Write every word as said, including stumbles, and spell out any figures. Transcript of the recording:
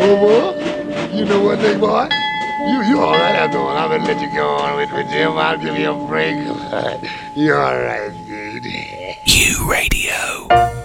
Over. You know what, big boy? You you all right after all. I'm gonna let you go on with, with Jim. I'll give you a break. You're all right, dude. U Radio.